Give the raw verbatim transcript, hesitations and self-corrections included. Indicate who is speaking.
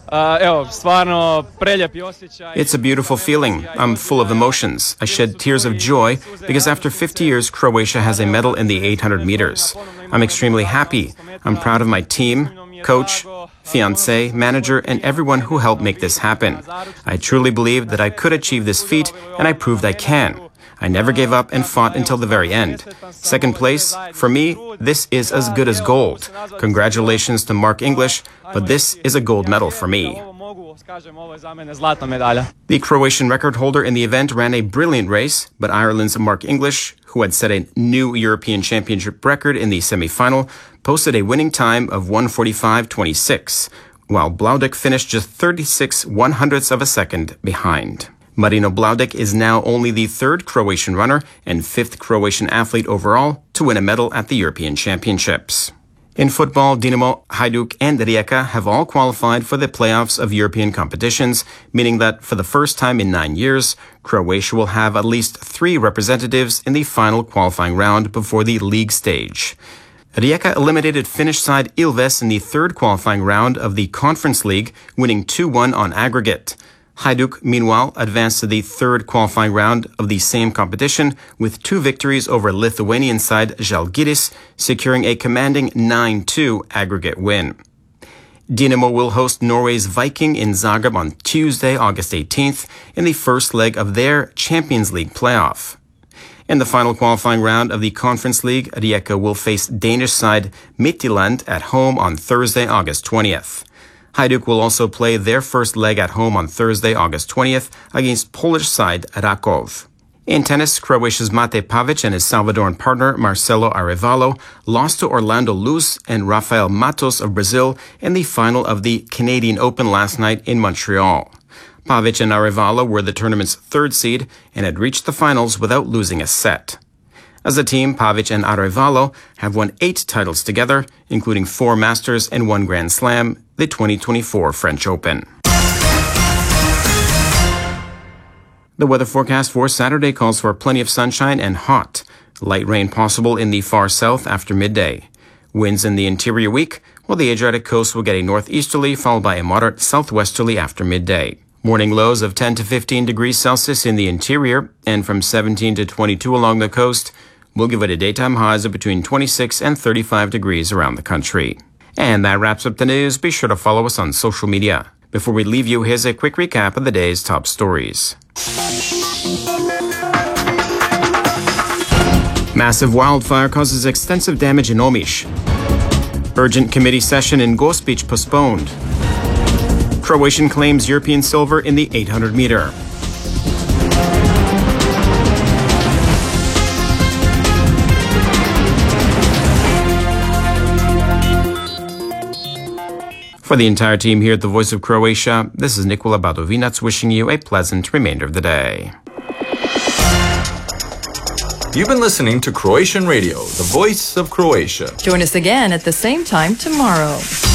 Speaker 1: It's a beautiful feeling. I'm full of emotions. I shed tears of joy because after fifty years, Croatia has a medal in the eight hundred meters. I'm extremely happy. I'm proud of my team, coach, fiancé, manager, and everyone who helped make this happen. I truly believed that I could achieve this feat, and I proved I can. I never gave up and fought until the very end. Second place, for me, this is as good as gold. Congratulations to Mark English, but this is a gold medal for me. The Croatian record holder in the event ran a brilliant race, but Ireland's Mark English, who had set a new European Championship record in the semi-final, posted a winning time of one forty-five twenty-six, while Blaudik finished just thirty-six one hundredths of a second behind. Marino Blaudik is now only the third Croatian runner and fifth Croatian athlete overall to win a medal at the European Championships. In football, Dinamo, Hajduk, and Rijeka have all qualified for the playoffs of European competitions, meaning that for the first time in nine years, Croatia will have at least three representatives in the final qualifying round before the league stage. Rijeka eliminated Finnish side Ilves in the third qualifying round of the Conference League, winning two one on aggregate. Hajduk, meanwhile, advanced to the third qualifying round of the same competition with two victories over Lithuanian side Žalgiris, securing a commanding nine two aggregate win. Dinamo will host Norway's Viking in Zagreb on Tuesday, August eighteenth, in the first leg of their Champions League playoff. In the final qualifying round of the Conference League, Rijeka will face Danish side Midtjylland at home on Thursday, August twentieth. Hajduk will also play their first leg at home on Thursday, August twentieth, against Polish side Rakov. In tennis, Croatia's Mate Pavic and his Salvadoran partner Marcelo Arevalo lost to Orlando Luz and Rafael Matos of Brazil in the final of the Canadian Open last night in Montreal. Pavic and Arevalo were the tournament's third seed and had reached the finals without losing a set. As a team, Pavic and Arevalo have won eight titles together, including four Masters and one Grand Slam, the twenty twenty-four French Open. The weather forecast for Saturday calls for plenty of sunshine and hot. Light rain possible in the far south after midday. Winds in the interior weak, while the Adriatic coast will get a northeasterly followed by a moderate southwesterly after midday. Morning lows of ten to fifteen degrees Celsius in the interior and from seventeen to twenty-two along the coast will give it a daytime highs of between twenty-six and thirty-five degrees around the country. And that wraps up the news. Be sure to follow us on social media. Before we leave you, here's a quick recap of the day's top stories. Massive wildfire causes extensive damage in Omiš. Urgent committee session in Gospić postponed. Croatian claims European silver in the eight hundred meter. For the entire team here at the Voice of Croatia, this is Nikola Badovinac wishing you a pleasant remainder of the day.
Speaker 2: You've been listening to Croatian Radio, the Voice of Croatia.
Speaker 3: Join us again at the same time tomorrow.